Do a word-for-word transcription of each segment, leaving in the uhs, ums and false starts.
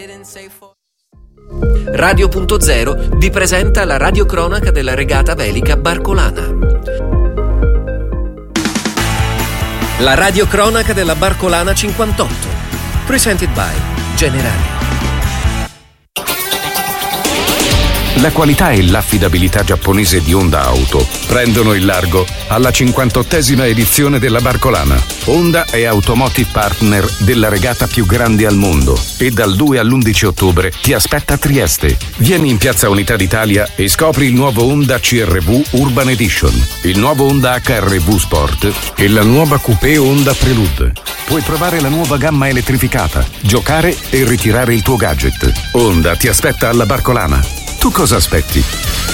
Radio punto zero vi presenta la radiocronaca della regata velica Barcolana. La radiocronaca della Barcolana cinquantotto. Presented by Generali. La qualità e l'affidabilità giapponese di Honda Auto prendono il largo alla cinquantottesima edizione della Barcolana. Honda è Automotive Partner della regata più grande al mondo e dal due all'undici ottobre ti aspetta a Trieste. Vieni in Piazza Unità d'Italia e scopri il nuovo Honda C R V Urban Edition, il nuovo Honda H R V Sport e la nuova Coupé Honda Prelude. Puoi provare la nuova gamma elettrificata, giocare e ritirare il tuo gadget. Honda ti aspetta alla Barcolana. Tu cosa aspetti?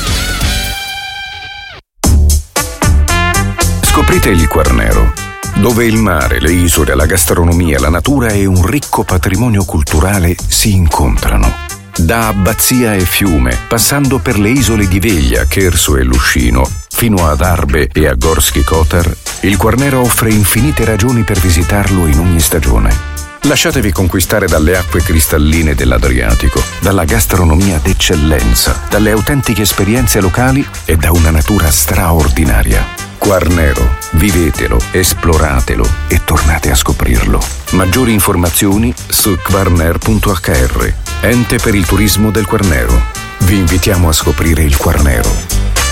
Scoprite il Quarnero, dove il mare, le isole, la gastronomia, la natura e un ricco patrimonio culturale si incontrano. Da Abbazia e Fiume, passando per le isole di Veglia, Cherso e Luscino, fino ad Arbe e a Gorski Kotar, il Quarnero offre infinite ragioni per visitarlo in ogni stagione. Lasciatevi conquistare dalle acque cristalline dell'Adriatico, dalla gastronomia d'eccellenza, dalle autentiche esperienze locali e da una natura straordinaria. Quarnero, vivetelo, esploratelo e tornate a scoprirlo. Maggiori informazioni su quarner punto h r, ente per il turismo del Quarnero. Vi invitiamo a scoprire il Quarnero.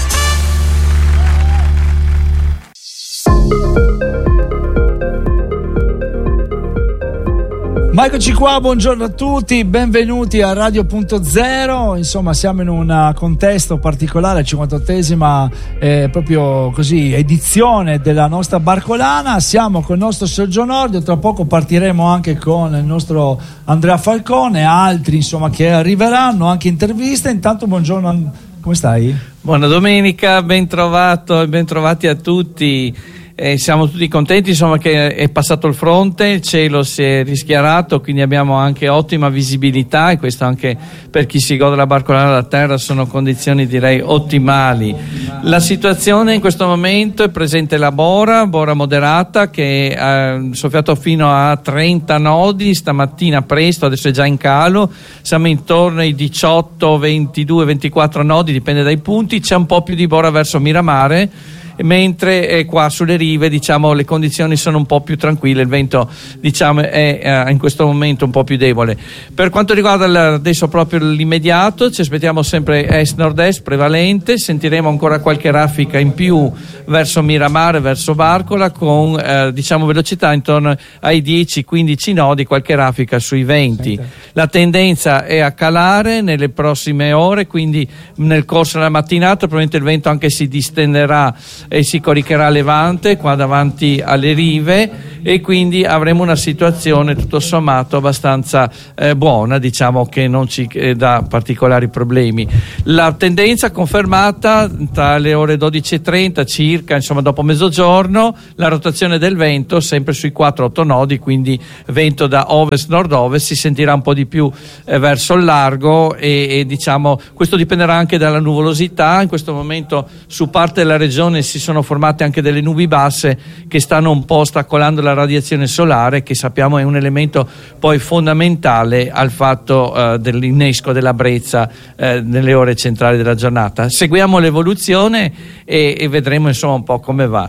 Ma eccoci qua, buongiorno a tutti, benvenuti a Radio punto zero. Insomma, siamo in un contesto particolare, cinquantottesima eh, proprio così edizione della nostra Barcolana. Siamo con il nostro Sergio Nordio, tra poco partiremo anche con il nostro Andrea Falcone, altri insomma che arriveranno, anche interviste. Intanto buongiorno, come stai? Buona domenica, ben trovato e ben trovati a tutti. Eh, siamo tutti contenti insomma che è passato il fronte, il cielo si è rischiarato, quindi abbiamo anche ottima visibilità, e questo anche per chi si gode la Barcolana da terra sono condizioni direi ottimali. La situazione in questo momento è presente la bora, bora moderata che ha soffiato fino a trenta nodi stamattina presto, adesso è già in calo, siamo intorno ai diciotto, ventidue, ventiquattro nodi, dipende dai punti. C'è un po' più di bora verso Miramare, mentre eh, qua sulle rive diciamo le condizioni sono un po' più tranquille, il vento diciamo è eh, in questo momento un po' più debole. Per quanto riguarda l- adesso proprio l'immediato, ci aspettiamo sempre est-nord-est prevalente, sentiremo ancora qualche raffica in più verso Miramare, verso Barcola, con eh, diciamo velocità intorno ai dieci quindici nodi, qualche raffica sui venti. La tendenza è a calare nelle prossime ore, quindi nel corso della mattinata probabilmente il vento anche si distenderà e si coricherà a levante qua davanti alle rive, e quindi avremo una situazione tutto sommato abbastanza eh, buona, diciamo che non ci eh, dà particolari problemi. La tendenza confermata tra le ore dodici e trenta circa, insomma dopo mezzogiorno, la rotazione del vento sempre sui quattro otto nodi, quindi vento da ovest-nord-ovest, si sentirà un po' di più eh, verso il largo, e, e diciamo questo dipenderà anche dalla nuvolosità. In questo momento su parte della regione si sono formate anche delle nubi basse che stanno un po' ostacolando la radiazione solare, che sappiamo è un elemento poi fondamentale al fatto eh, dell'innesco della brezza eh, nelle ore centrali della giornata. Seguiamo l'evoluzione e, e vedremo insomma un po' come va.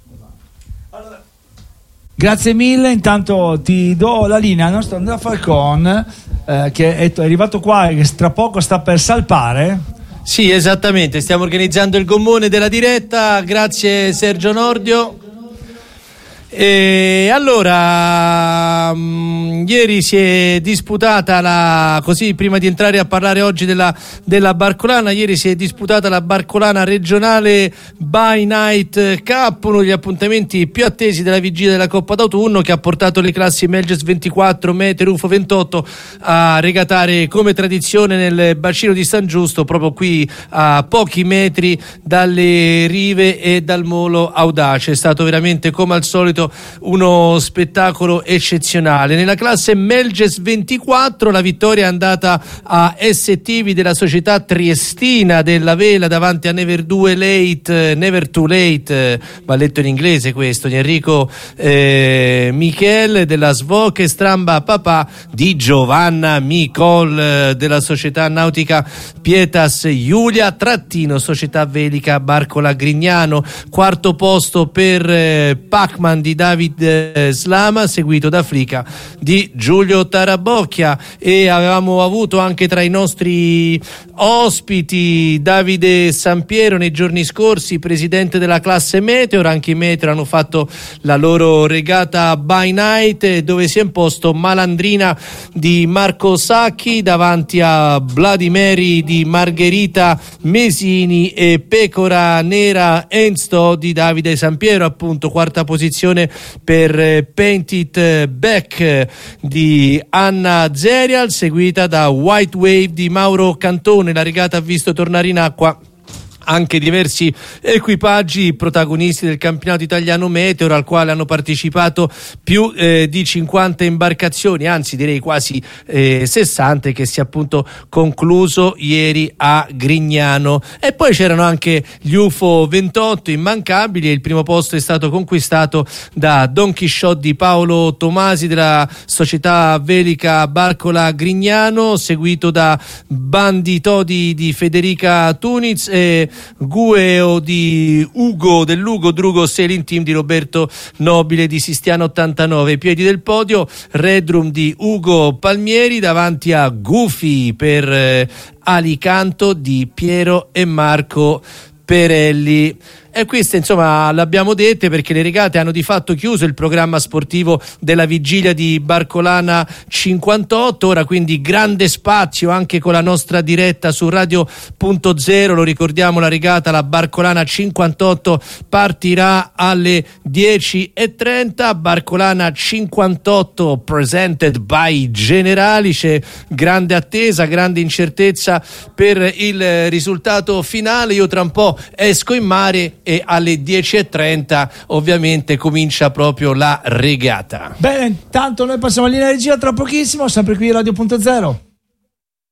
Grazie mille, intanto ti do la linea al nostro Andrea Falcone eh, che è arrivato qua e che tra poco sta per salpare. Sì, esattamente, stiamo organizzando il gommone della diretta, grazie Sergio Nordio. E allora mh, ieri si è disputata la, così prima di entrare a parlare oggi della, della Barcolana, ieri si è disputata la Barcolana regionale By Night Cup, uno degli appuntamenti più attesi della vigilia della Coppa d'autunno, che ha portato le classi Melges ventiquattro, Mete, Rufo ventotto a regatare come tradizione nel bacino di San Giusto, proprio qui a pochi metri dalle rive e dal molo Audace. È stato veramente come al solito uno spettacolo eccezionale. nazionale. Nella classe Melges ventiquattro la vittoria è andata a S T V della società triestina della Vela davanti a Never Too Late, Never Too Late, va letto in inglese questo, di Enrico eh, Michel della Svoche Stramba Papà di Giovanna Micol della società nautica Pietas Giulia trattino società velica Barcola Grignano. Quarto posto per eh, Pacman di David eh, Slama, seguito da Flica di Giulio Tarabocchia. E avevamo avuto anche tra i nostri ospiti Davide Sampiero nei giorni scorsi, presidente della classe Meteor. Anche i Meteor hanno fatto la loro regata by night, dove si è imposto Malandrina di Marco Sacchi davanti a Vladimiri di Margherita Mesini e Pecora Nera Ensto di Davide Sampiero, appunto. Quarta posizione per Painted Back di Anna Zerial, seguita da White Wave di Mauro Cantone. La regata ha visto tornare in acqua anche diversi equipaggi protagonisti del campionato italiano Meteor, al quale hanno partecipato più eh, di cinquanta imbarcazioni, anzi direi quasi eh, sessanta, che si è appunto concluso ieri a Grignano. E poi c'erano anche gli U F O ventotto immancabili, e il primo posto è stato conquistato da Don Chisciotte di Paolo Tomasi della società velica Barcola Grignano, seguito da Banditodi di Federica Tuniz e Gueo di Ugo dell'Ugo Drugo Sailing Team di Roberto Nobile di Sistiano ottantanove. Piedi del podio Redrum di Ugo Palmieri davanti a Gufi per eh, Alicanto di Piero e Marco Perelli. E queste insomma l'abbiamo dette perché le regate hanno di fatto chiuso il programma sportivo della vigilia di Barcolana cinquantotto. Ora quindi grande spazio anche con la nostra diretta su Radio punto zero. Lo ricordiamo, la regata, la Barcolana cinquantotto, partirà alle dieci e trenta. Barcolana cinquantotto presented by Generali. C'è grande attesa, grande incertezza per il risultato finale. Io tra un po' esco in mare e alle dieci e trenta ovviamente comincia proprio la regata. Bene, intanto noi passiamo alla linea regia tra pochissimo, sempre qui Radio punto zero.